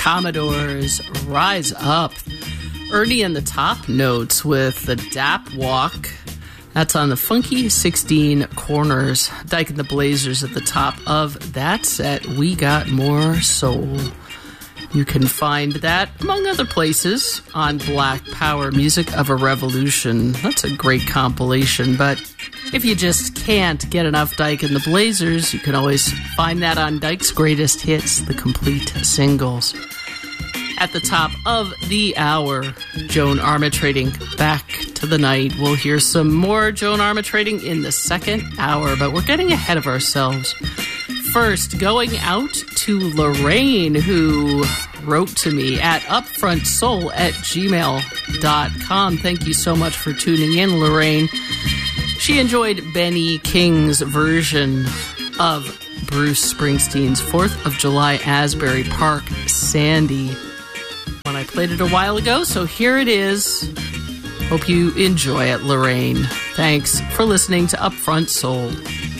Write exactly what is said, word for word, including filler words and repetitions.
Commodores, Rise Up. Ernie and the Top Notes with the Dap Walk. That's on the Funky sixteen Corners. Dyke and the Blazers at the top of that set. We Got More Soul. You can find that, among other places, on Black Power, Music of a Revolution. That's a great compilation, but if you just can't get enough Dyke and the Blazers, you can always find that on Dyke's Greatest Hits, the complete singles. At the top of the hour, Joan Armatrading, Back to the Night. We'll hear some more Joan Armatrading in the second hour, but we're getting ahead of ourselves. First, going out to Lorraine, who wrote to me at upfrontsoul at gmail dot com. Thank you so much for tuning in, Lorraine. She enjoyed Benny King's version of Bruce Springsteen's fourth of July Asbury Park, Sandy. When I played it a while ago, so here it is. Hope you enjoy it, Lorraine. Thanks for listening to Upfront Soul.